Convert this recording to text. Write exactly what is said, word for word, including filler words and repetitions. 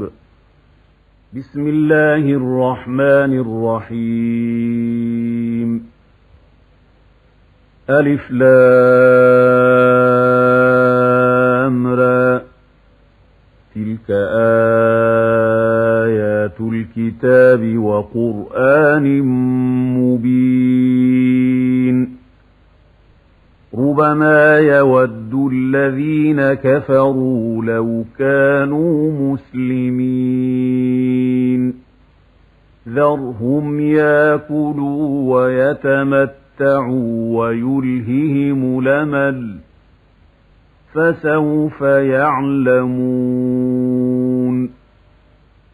الكتاب. بسم الله الرحمن الرحيم. ألف لام را، تلك آيات الكتاب وقرآن مبين. ربما يود الذين كفروا لو كانوا مسلمين. ذرهم ياكلوا ويتمتعوا ويلههم الأمل، فسوف يعلمون.